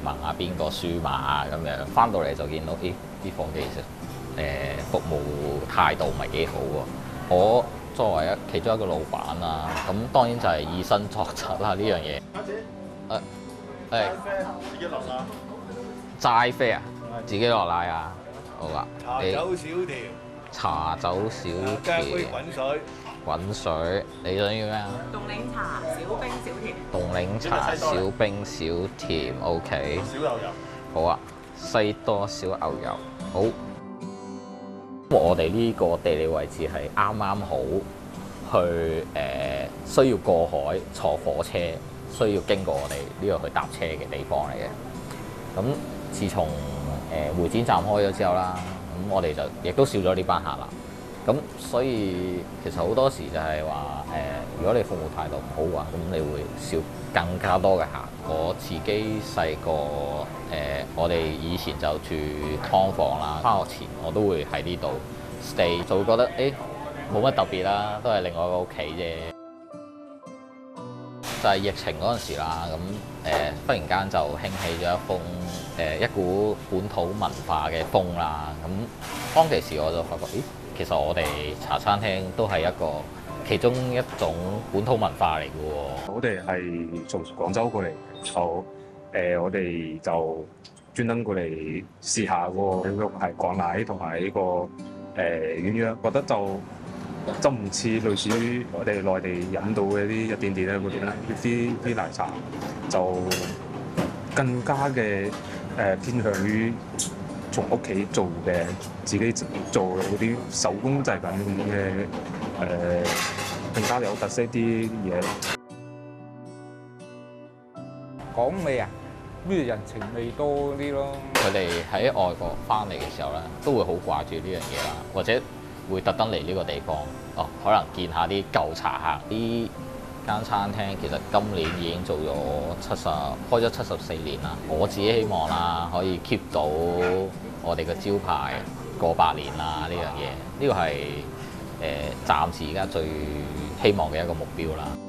問下邊個輸馬啊咁樣。翻到嚟就見到，咦啲伙計其實服務態度唔係幾好喎。我作為其中一個老闆啦，咁當然就係以身作則啦呢樣嘢。誒自己落啦。 齋啡啊，自己落奶啊，好啊。 茶酒少條， 茶酒少加杯甜， 滾水。 滾水，你想要咩啊？ 凍檸茶少冰少甜。 凍檸茶少冰少甜，OK。 少牛油。 好啊，西多少牛油，好。我哋呢個地理位置係啱啱好去需要過海坐火車，需要經過我哋呢個去搭車嘅地方嚟嘅。咁自從會展站開咗之後啦，咁我哋就亦都少咗呢班客啦。咁所以其實好多時就係話如果你服務態度唔好嘅話，咁你會少更加多嘅客。我自己細個我哋以前就住劏房啦，返學前我都會喺呢度 stay， 就會覺得冇乜特別啦，都係另外一個屋企啫。就係疫情嗰陣時啦，咁忽然間就興起咗一股本土文化嘅風啦。咁當其時我就發覺，其實我哋茶餐廳都係其中一種本土文化嚟嘅喎。 我哋係從廣州過嚟，我哋就專登過嚟試下個係港奶同埋呢個鴛鴦，覺得就唔似類似於我哋內地飲到嘅啲一點點咧嗰啲啦，啲奶茶就更加嘅偏向於從屋企做嘅，自己做嘅嗰啲手工製品嘅更加有特色啲嘢。 港味啊，呢度人情味多啲咯。 佢哋喺外國翻嚟嘅時候咧，都會好掛住呢樣嘢啦，或者會特登嚟呢個地方，可能見下啲舊茶客。呢間餐廳其實今年已經做咗開咗74年啦。我自己希望啦，可以 keep 到我哋嘅招牌過100年啦，呢樣嘢，呢個係暫時而家最希望嘅一個目標啦。